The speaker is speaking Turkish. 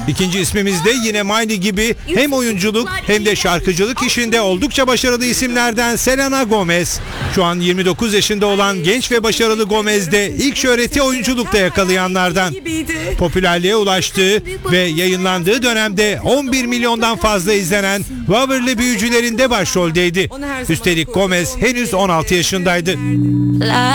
İkinci ismimiz de yine Miley gibi hem oyunculuk hem de şarkıcılık işinde oldukça başarılı isimlerden Selena Gomez. Şu an 29 yaşında olan genç ve başarılı Gomez de ilk şöhreti oyunculukta yakalayanlardan. Popülerliğe ulaştığı ve yayınlandığı dönemde 11 milyondan fazla izlenen Waverly Büyücülerinde başroldeydi. Üstelik Gomez henüz 16 yaşındaydı.